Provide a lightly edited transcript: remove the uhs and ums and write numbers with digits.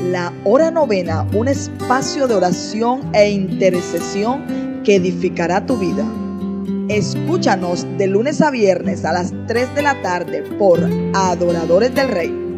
La Hora Novena, un espacio de oración e intercesión que edificará tu vida. Escúchanos de lunes a viernes a las 3 de la tarde por Adoradores del Rey.